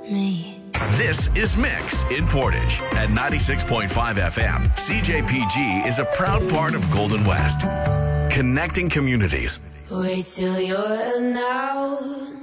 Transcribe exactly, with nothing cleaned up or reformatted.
me. This is Mix in Portage at ninety-six point five F M. C J P G is a proud part of Golden West, connecting communities. Wait till you're now.